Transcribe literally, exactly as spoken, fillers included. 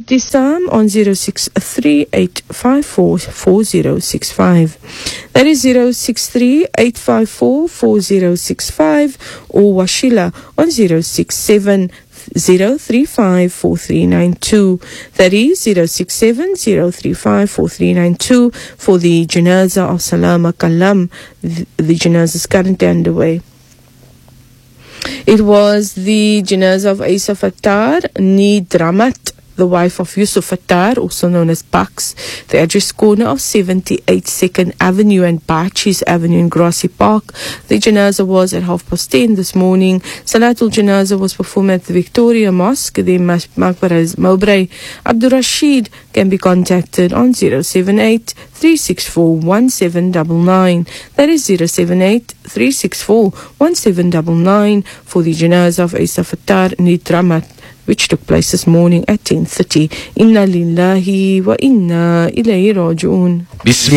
Ibtisam on zero six three eight five four four zero six five. That is zero six three eight five four four zero six five, or Washila on zero six seven zero three five four three nine two. That is zero six seven zero three five four three nine two for the Janazah of Salama Kalam. The, the Janazah is currently underway. It was the Janazah of Aisa Fattar Nidramat, the wife of Yusuf Fattar, also known as Bucks. The address corner of seventy-eight second Avenue and Bachis Avenue in Grassy Park. The Janazah was at half past ten this morning. Salatul Janazah was performed at the Victoria Mosque. The Maqbara Mowbray. Abdul Rashid can be contacted on zero seven eight three six four one seven nine nine. That is zero seven eight three six four one seven nine nine for the Janazah of Aisa Fattar Nidramat, which took place this morning at ten thirty. Inna lillahi wa inna ilayhi raji'un.